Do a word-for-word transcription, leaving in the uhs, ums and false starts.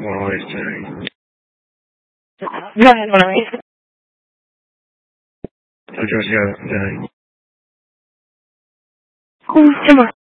Well, este... Go ahead, Marie. Entonces ya... ya... ¿Cómo se llama?